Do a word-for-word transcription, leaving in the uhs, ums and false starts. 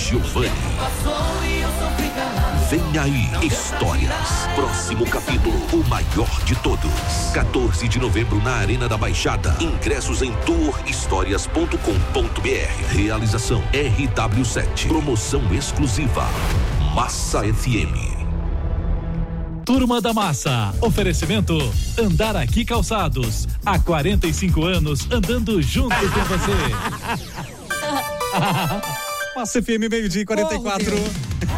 Giovanni. Vem aí, Histórias. Próximo capítulo, o maior de todos. quatorze de novembro na Arena da Baixada. Ingressos em tour histórias ponto com ponto br. Realização R W sete. Promoção exclusiva Massa F M. Turma da Massa. Oferecimento Andar Aqui Calçados. Há quarenta e cinco anos andando junto com você. Massa F M, meio-dia e quarenta e quatro.